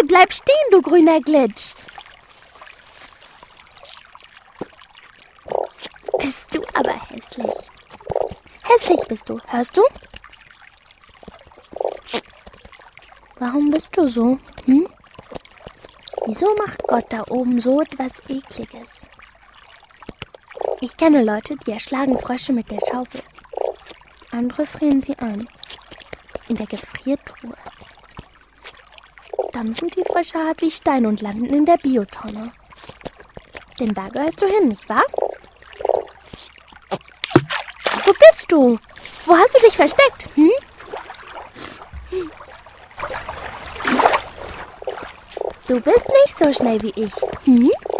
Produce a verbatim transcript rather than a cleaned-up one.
bleib stehen, du grüner Glitch. Bist du aber hässlich. Hässlich bist du, hörst du? Warum bist du so? Hm? Wieso macht Gott da oben so etwas Ekliges? Ich kenne Leute, die erschlagen Frösche mit der Schaufel. Andere frieren sie ein. In der Gefriertruhe. Dann sind die Frösche hart wie Stein und landen in der Biotonne. Denn da gehörst du hin, nicht wahr? Wo bist du? Wo hast du dich versteckt? Hm? Du bist nicht so schnell wie ich. Hm?